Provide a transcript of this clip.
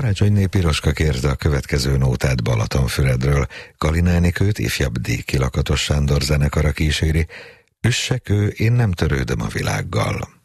Karácsonyné Piroska kérte a következő nótát Balatonfüredről. Galina Enikőt ifjabb Díki Lakatos Sándor zenekara kíséri. Üsse kő, én nem törődöm a világgal.